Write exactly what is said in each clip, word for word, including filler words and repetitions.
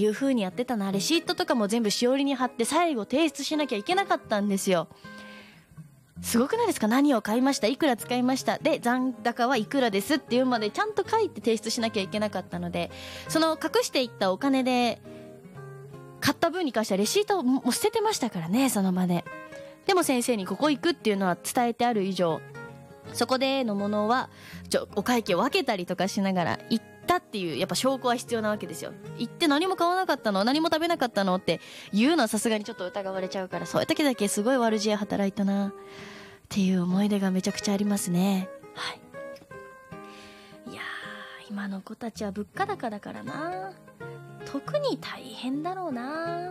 いう風にやってたな。レシートとかも全部しおりに貼って最後提出しなきゃいけなかったんですよ。すごくないですか？何を買いました、いくら使いました、で残高はいくらですっていうまでちゃんと書いて提出しなきゃいけなかったので、その隠していったお金で買った分に関してはレシートをもう捨ててましたからね、その場で。でも先生にここ行くっていうのは伝えてある以上、そこでのものはちょお会計を分けたりとかしながら行ったっていうやっぱ証拠は必要なわけですよ。行って何も買わなかったの、何も食べなかったのって言うのはさすがにちょっと疑われちゃうから、そういう時だけすごい悪知恵働いたなっていう思い出がめちゃくちゃありますね。はい。いやー、今の子たちは物価高だからな、特に大変だろうな。うん。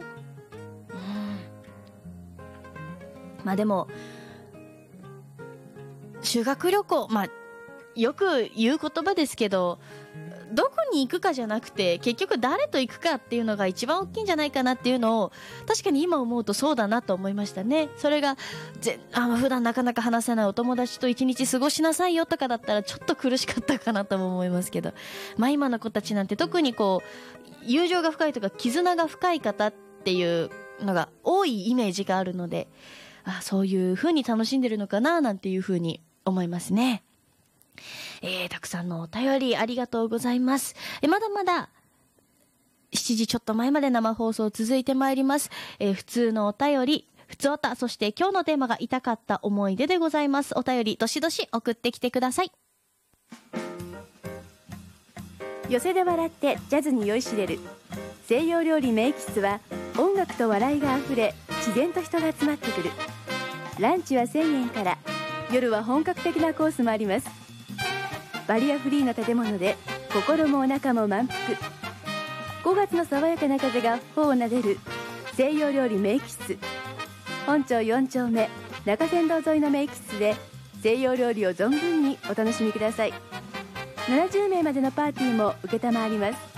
まあでも修学旅行、まあよく言う言葉ですけど、どこに行くかじゃなくて結局誰と行くかっていうのが一番大きいんじゃないかなっていうのを確かに今思うとそうだなと思いましたね。それがぜあ普段なかなか話せないお友達と一日過ごしなさいよとかだったらちょっと苦しかったかなとも思いますけど、まあ今の子たちなんて特にこう友情が深いとか絆が深い方っていうのが多いイメージがあるので、あそういう風に楽しんでるのかななんていう風に思いますね。えー、たくさんのお便りありがとうございます。えまだまだしちじちょっと前まで生放送続いてまいります。えー、普通のお便り、普通おた、そして今日のテーマが痛かった思い出でございます。お便りどしどし送ってきてください。 寄せで笑ってジャズに酔いしれる西洋料理名喫室は、音楽と笑いがあふれ自然と人が集まってくる。ランチはせんえんから、夜は本格的なコースもあります。バリアフリーの建物で心もお腹も満腹。ごがつの爽やかな風が頬をなでる西洋料理名喫室。本町よん丁目中山道沿いの名喫室で西洋料理を存分にお楽しみください。ななじゅうめいまでのパーティーも承ります。